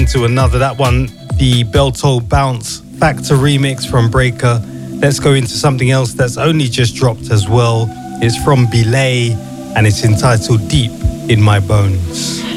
To another, that one, the Beltol Bounce Factor remix from Breaker. Let's go into something else that's only just dropped as well. It's from Belay and it's entitled Deep in My Bones.